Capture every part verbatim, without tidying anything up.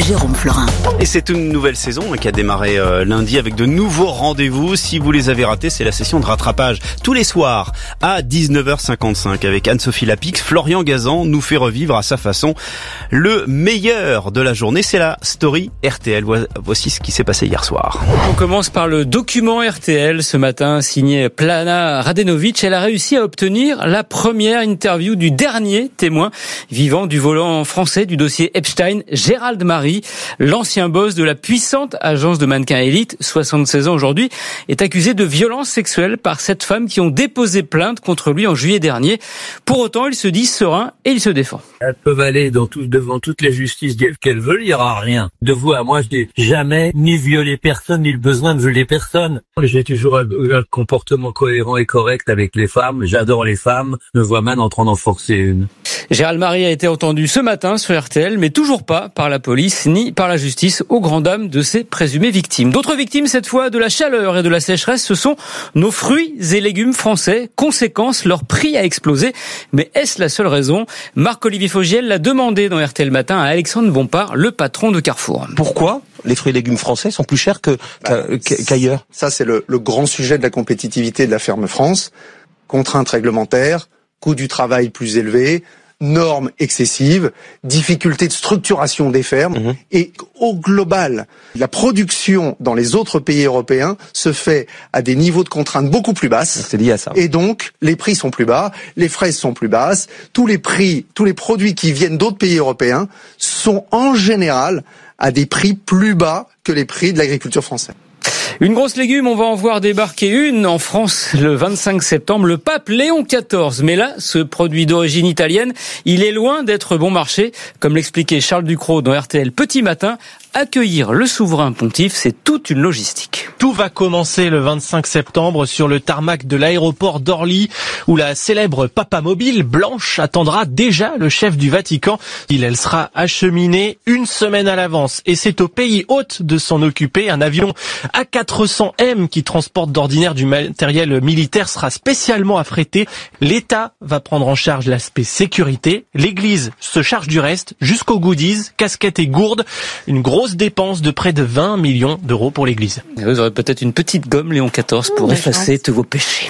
Jérôme Florin. Et c'est une nouvelle saison qui a démarré euh, lundi avec de nouveaux rendez-vous. Si vous les avez ratés, c'est la session de rattrapage. Tous les soirs à dix-neuf heures cinquante-cinq avec Anne-Sophie Lapix, Florian Gazan nous fait revivre à sa façon le meilleur de la journée. C'est la story R T L. Voici ce qui s'est passé hier soir. On commence par le document R T L. Ce matin, signé Plana Radenovic, elle a réussi à obtenir la première interview du dernier témoin vivant du volant français du dossier Epstein, Gérald Marie, l'ancien boss de la puissante agence de mannequins élite, soixante-seize ans aujourd'hui, est accusé de violences sexuelles par sept femmes qui ont déposé plainte contre lui en juillet dernier. Pour autant, il se dit serein et il se défend. Elles peuvent aller dans tout, devant toutes les justices qu'elles veulent, il n'y aura rien. De vous à moi, je n'ai jamais ni violé personne, ni le besoin de violer personne. J'ai toujours eu un comportement cohérent et correct avec les femmes. J'adore les femmes. Je me vois mal en train d'en forcer une. Gérald Marie a été entendu ce matin sur R T L, mais toujours pas par la police ni par la justice, aux grandes dames de ses présumées victimes. D'autres victimes, cette fois, de la chaleur et de la sécheresse, ce sont nos fruits et légumes français. Conséquence, leur prix a explosé. Mais est-ce la seule raison ? Marc-Olivier Fogiel l'a demandé dans R T L Matin à Alexandre Bompard, le patron de Carrefour. Pourquoi les fruits et légumes français sont plus chers que, bah, qu'ailleurs ? Ça, c'est le, le grand sujet de la compétitivité de la ferme France. Contraintes réglementaires, coût du travail plus élevé, normes excessives, difficultés de structuration des fermes. Mmh. Et au global, la production dans les autres pays européens se fait à des niveaux de contraintes beaucoup plus basses. C'est lié à ça. Et donc, les prix sont plus bas, les fraises sont plus basses, tous les prix, tous les produits qui viennent d'autres pays européens sont en général à des prix plus bas que les prix de l'agriculture française. Une grosse légume, on va en voir débarquer une en France le vingt-cinq septembre, le pape Léon quatorze. Mais là, ce produit d'origine italienne, il est loin d'être bon marché. Comme l'expliquait Charles Ducrot dans R T L Petit Matin, accueillir le souverain pontife, c'est toute une logistique. Tout va commencer le vingt-cinq septembre sur le tarmac de l'aéroport d'Orly, où la célèbre papamobile blanche attendra déjà le chef du Vatican. Il, elle sera acheminée une semaine à l'avance. Et c'est au pays hôte de s'en occuper. Un avion A quatre cents M qui transporte d'ordinaire du matériel militaire sera spécialement affrété. L'État va prendre en charge l'aspect sécurité. L'Église se charge du reste, jusqu'aux goodies, casquettes et gourdes. Une grosse dépense de près de vingt millions d'euros pour l'Église. Vous aurez peut-être une petite gomme, Léon quatorze, pour oh, effacer tous vos péchés.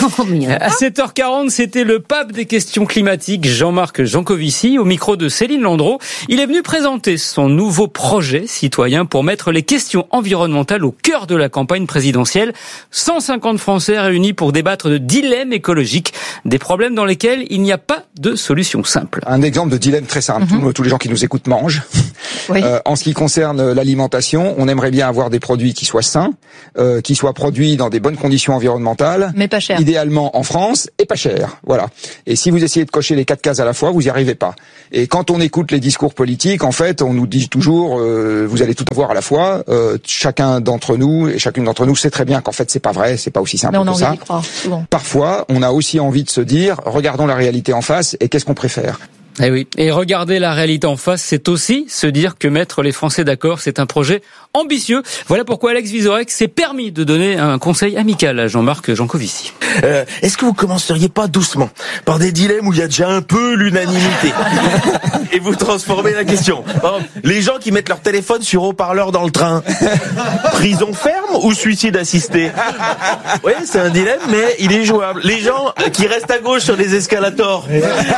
À sept heures quarante, c'était le pape des questions climatiques, Jean-Marc Jancovici, au micro de Céline Landreau. Il est venu présenter son nouveau projet citoyen pour mettre les questions environnementales au cœur de la campagne présidentielle. cent cinquante Français réunis pour débattre de dilemmes écologiques, des problèmes dans lesquels il n'y a pas de solution simple. Un exemple de dilemme très simple. Mm-hmm. Tous, tous les gens qui nous écoutent mangent. Oui. Euh, en ce qui concerne l'alimentation, on aimerait bien avoir des produits qui soient sains, euh, qui soient produits dans des bonnes conditions environnementales, mais pas cher. Idéalement en France et pas cher. Voilà. Et si vous essayez de cocher les quatre cases à la fois, vous n'y arrivez pas. Et quand on écoute les discours politiques, en fait, on nous dit toujours euh, vous allez tout avoir à la fois. Euh, chacun d'entre nous et chacune d'entre nous sait très bien qu'en fait c'est pas vrai, c'est pas aussi simple mais on a que envie ça. d'y croire, souvent. Parfois, on a aussi envie de se dire regardons la réalité en face et qu'est-ce qu'on préfère. Eh oui. Et regarder la réalité en face, c'est aussi se dire que mettre les Français d'accord, c'est un projet ambitieux. Voilà pourquoi Alex Vizorek s'est permis de donner un conseil amical à Jean-Marc Jancovici. Euh, est-ce que vous commenceriez pas doucement par des dilemmes où il y a déjà un peu l'unanimité et vous transformez la question. Par exemple, les gens qui mettent leur téléphone sur haut-parleur dans le train, prison ferme ou suicide assisté? Oui, c'est un dilemme, mais il est jouable. Les gens qui restent à gauche sur les escalators,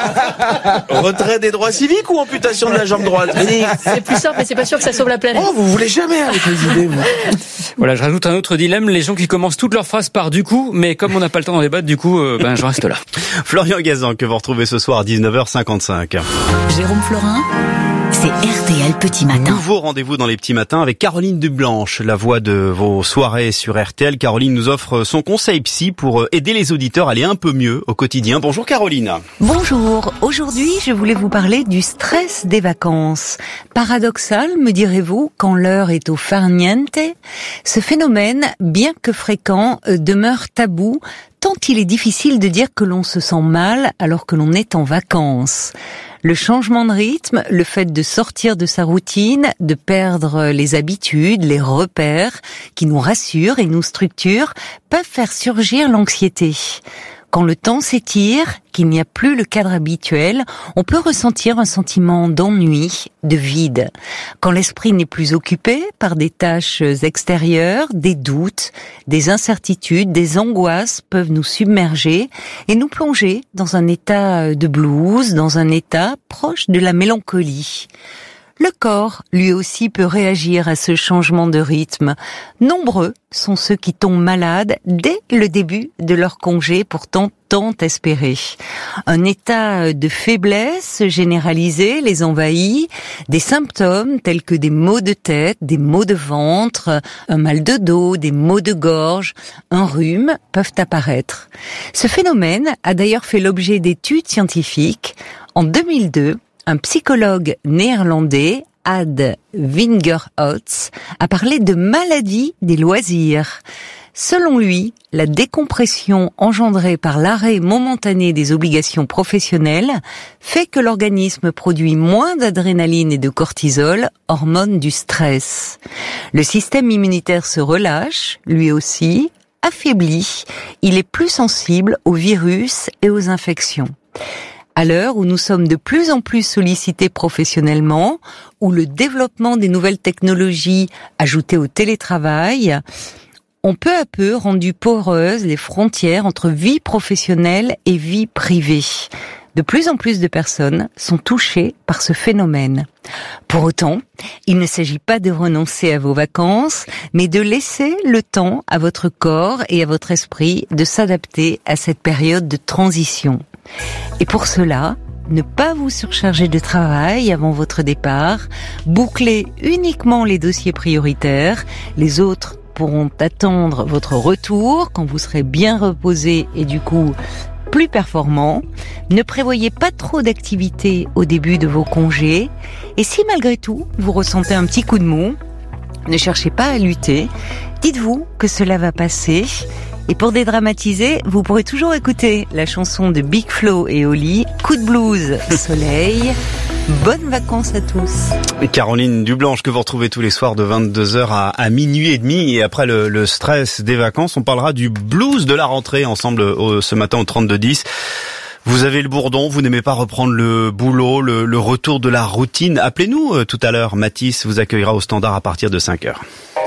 retrait des droits civiques ou amputation de la jambe droite? C'est plus simple, mais c'est pas sûr que ça sauve la planète. Oh, vous voulez jamais avec les idées, vous. Voilà, je rajoute un autre dilemme, les gens qui commencent toutes leurs phrases par du coup, mais comme on n'a pas le temps d'en débattre, du coup, euh, ben je reste là. Florian Gazan, que vous retrouvez ce soir à dix-neuf heures cinquante-cinq. Jérôme Florin, c'est R T L Petit Matin. Nouveau rendez-vous dans les petits matins avec Caroline Dublanche, la voix de vos soirées sur R T L. Caroline nous offre son conseil psy pour aider les auditeurs à aller un peu mieux au quotidien. Bonjour Caroline. Bonjour. Aujourd'hui, je voulais vous parler du stress des vacances. Paradoxal, me direz-vous, quand l'heure est au farniente. Ce phénomène, bien que fréquent, demeure tabou, tant il est difficile de dire que l'on se sent mal alors que l'on est en vacances. Le changement de rythme, le fait de sortir de sa routine, de perdre les habitudes, les repères qui nous rassurent et nous structurent, peuvent faire surgir l'anxiété. Quand le temps s'étire, qu'il n'y a plus le cadre habituel, on peut ressentir un sentiment d'ennui, de vide. Quand l'esprit n'est plus occupé par des tâches extérieures, des doutes, des incertitudes, des angoisses peuvent nous submerger et nous plonger dans un état de blues, dans un état proche de la mélancolie. Le corps, lui aussi, peut réagir à ce changement de rythme. Nombreux sont ceux qui tombent malades dès le début de leur congé, pourtant tant espéré. Un état de faiblesse généralisé les envahit, des symptômes tels que des maux de tête, des maux de ventre, un mal de dos, des maux de gorge, un rhume peuvent apparaître. Ce phénomène a d'ailleurs fait l'objet d'études scientifiques. En deux mille deux, un psychologue néerlandais, Ad Wingerhoutz, a parlé de maladie des loisirs. Selon lui, la décompression engendrée par l'arrêt momentané des obligations professionnelles fait que l'organisme produit moins d'adrénaline et de cortisol, hormones du stress. Le système immunitaire se relâche, lui aussi, affaibli. Il est plus sensible aux virus et aux infections. À l'heure où nous sommes de plus en plus sollicités professionnellement, où le développement des nouvelles technologies ajoutées au télétravail ont peu à peu rendu poreuses les frontières entre vie professionnelle et vie privée. De plus en plus de personnes sont touchées par ce phénomène. Pour autant, il ne s'agit pas de renoncer à vos vacances, mais de laisser le temps à votre corps et à votre esprit de s'adapter à cette période de transition. Et pour cela, ne pas vous surcharger de travail avant votre départ, boucler uniquement les dossiers prioritaires, les autres pourront attendre votre retour quand vous serez bien reposé et du coup plus performant. Ne prévoyez pas trop d'activités au début de vos congés et si malgré tout vous ressentez un petit coup de mou, ne cherchez pas à lutter, dites-vous que cela va passer. Et pour dédramatiser, vous pourrez toujours écouter la chanson de Big Flo et Oli, Coup de blues, soleil. Bonnes vacances à tous. Et Caroline Dublanche que vous retrouvez tous les soirs de vingt-deux heures à, à minuit et demi. Et après le, le stress des vacances, on parlera du blues de la rentrée ensemble au, ce matin au trente-deux dix. Vous avez le bourdon, vous n'aimez pas reprendre le boulot, le, le retour de la routine. Appelez-nous euh, tout à l'heure. Mathis vous accueillera au standard à partir de cinq heures.